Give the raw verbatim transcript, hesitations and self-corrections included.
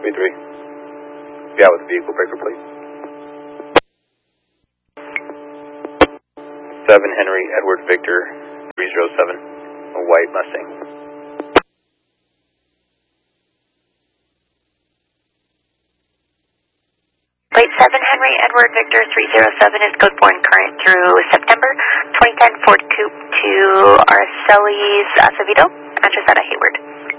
three three. Yeah, with the vehicle breaker, please. seven Henry Edward Victor three zero seven, a white Mustang. Flight seven Henry Edward Victor three zero seven is code born current through September twenty ten Ford Coupe to Araceli's Acevedo, address out of Hayward.